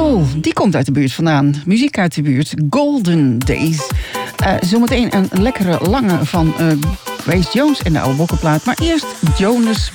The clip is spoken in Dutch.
Soul, die komt uit de buurt vandaan. Muziek uit de buurt, Golden Days. Zometeen een lekkere lange van Grace Jones en de oude bokkenplaat. Maar eerst Jonas